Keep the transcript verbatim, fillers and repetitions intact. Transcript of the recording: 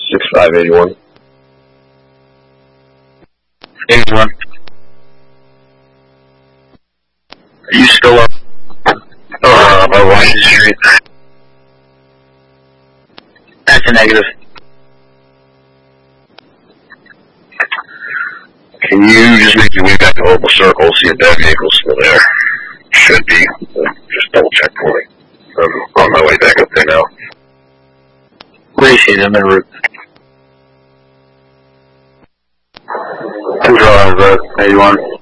six five eighty-one. eighty-one. Are you still up? Uh, by Washington Street? That's a negative. Can you just make your way back to Opal Circle, see if that vehicle's still there? Should be. Just double check for me. I'm on my way back up there now. Where do you see them en route? Control, uh, eighty-one.